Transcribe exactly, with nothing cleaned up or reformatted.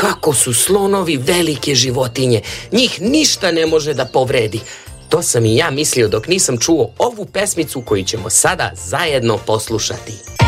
kako su slonovi velike životinje. Njih ništa ne može da povredi. To sam i ja mislio dok nisam čuo ovu pesmicu koju ćemo sada zajedno poslušati.